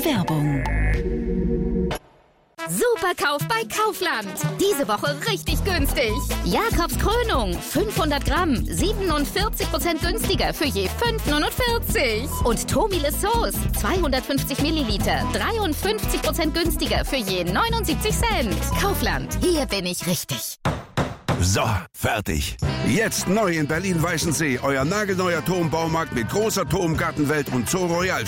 Werbung. Superkauf bei Kaufland. Diese Woche richtig günstig. Jakobs Krönung, 500 Gramm, 47% günstiger für je 5,49. Und Tomile Sauce, 250 Milliliter, 53% günstiger für je 79 Cent. Kaufland, hier bin ich richtig. So, fertig. Jetzt neu in Berlin-Weißensee. Euer nagelneuer Turmbaumarkt mit großer Turmgartenwelt und Zoo Royal